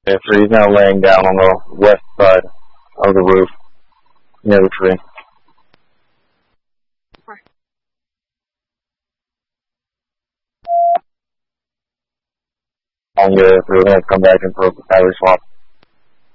So he's now laying down on the west side of the roof near the tree. We're going to come back in for a battery swap.